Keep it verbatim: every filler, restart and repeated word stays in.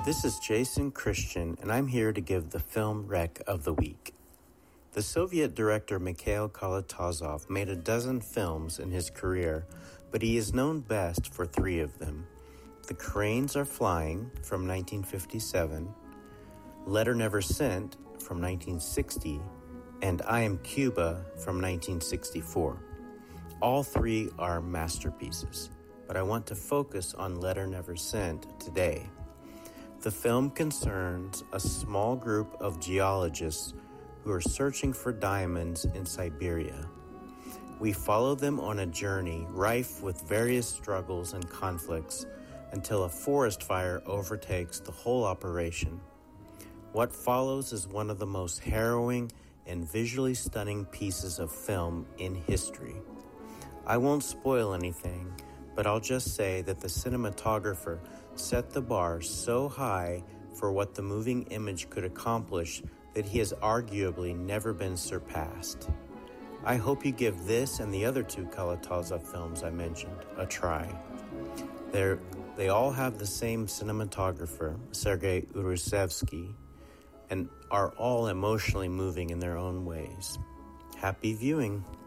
This is Jason Christian, and I'm here to give the film rec of the week. The Soviet director Mikhail Kalatozov made a dozen films in his career, but he is known best for three of them. The Cranes Are Flying from nineteen fifty-seven, Letter Never Sent from nineteen sixty, and I Am Cuba from nineteen sixty-four. All three are masterpieces, but I want to focus on Letter Never Sent today. The film concerns a small group of geologists who are searching for diamonds in Siberia. We follow them on a journey rife with various struggles and conflicts until a forest fire overtakes the whole operation. What follows is one of the most harrowing and visually stunning pieces of film in history. I won't spoil anything, but I'll just say that the cinematographer set the bar so high for what the moving image could accomplish that he has arguably never been surpassed. I hope you give this and the other two Kalatozov films I mentioned a try. They're, they all have the same cinematographer, Sergei Urusevsky, and are all emotionally moving in their own ways. Happy viewing!